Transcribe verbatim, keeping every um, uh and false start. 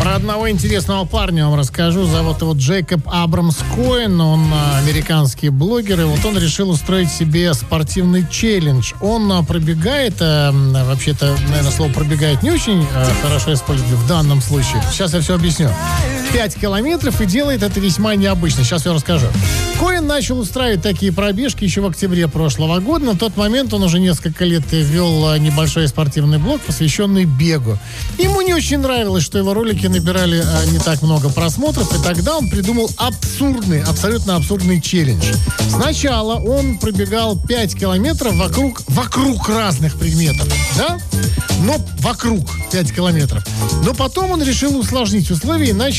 Про одного интересного парня вам расскажу. Зовут его Джейкоб Абрамс Коэн. Он американский блогер. И вот он решил устроить себе спортивный челлендж. Он пробегает, вообще-то, наверное, слово «пробегает» не очень хорошо используется в данном случае. Сейчас я все объясню. пять километров, и делает это весьма необычно. Сейчас я расскажу. Коэн начал устраивать такие пробежки еще в октябре прошлого года. На тот момент он уже несколько лет вел небольшой спортивный блог, посвященный бегу. Ему не очень нравилось, что его ролики набирали не так много просмотров, и тогда он придумал абсурдный, абсолютно абсурдный челлендж. Сначала он пробегал пять километров вокруг, вокруг разных предметов, да? Но вокруг пять километров. Но потом он решил усложнить условия и начал